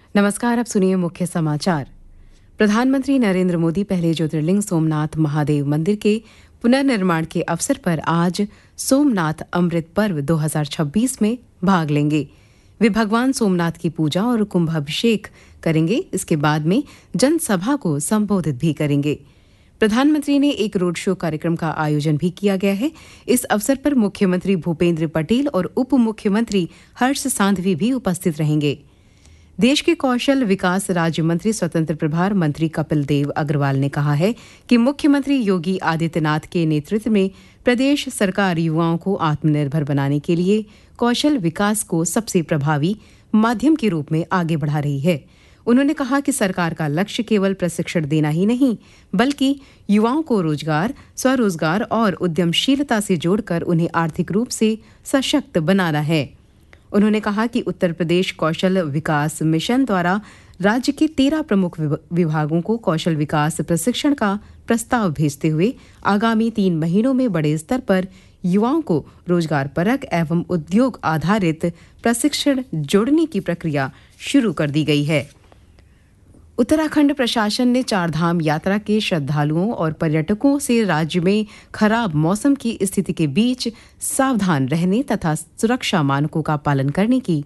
नमस्कार, अब सुनिए मुख्य समाचार। प्रधानमंत्री नरेंद्र मोदी पहले ज्योतिर्लिंग सोमनाथ महादेव मंदिर के पुनर्निर्माण के अवसर पर आज सोमनाथ अमृत पर्व 2026 में भाग लेंगे। वे भगवान सोमनाथ की पूजा और कुंभाभिषेक करेंगे। इसके बाद में जनसभा को संबोधित भी करेंगे। प्रधानमंत्री ने एक रोड शो कार्यक्रम का आयोजन भी किया गया है। इस अवसर पर मुख्यमंत्री भूपेंद्र पटेल और उप मुख्यमंत्री हर्ष सांघवी भी उपस्थित रहेंगे। देश के कौशल विकास राज्य मंत्री स्वतंत्र प्रभार मंत्री कपिल देव अग्रवाल ने कहा है कि मुख्यमंत्री योगी आदित्यनाथ के नेतृत्व में प्रदेश सरकार युवाओं को आत्मनिर्भर बनाने के लिए कौशल विकास को सबसे प्रभावी माध्यम के रूप में आगे बढ़ा रही है। उन्होंने कहा कि सरकार का लक्ष्य केवल प्रशिक्षण देना ही नहीं, बल्कि युवाओं को रोजगार, स्वरोजगार और उद्यमशीलता से जोड़कर उन्हें आर्थिक रूप से सशक्त बनाना है। उन्होंने कहा कि उत्तर प्रदेश कौशल विकास मिशन द्वारा राज्य के 13 प्रमुख विभागों को कौशल विकास प्रशिक्षण का प्रस्ताव भेजते हुए आगामी 3 महीनों में बड़े स्तर पर युवाओं को रोजगार परक एवं उद्योग आधारित प्रशिक्षण जोड़ने की प्रक्रिया शुरू कर दी गई है। उत्तराखंड प्रशासन ने चारधाम यात्रा के श्रद्धालुओं और पर्यटकों से राज्य में खराब मौसम की स्थिति के बीच सावधान रहने तथा सुरक्षा मानकों का पालन करने की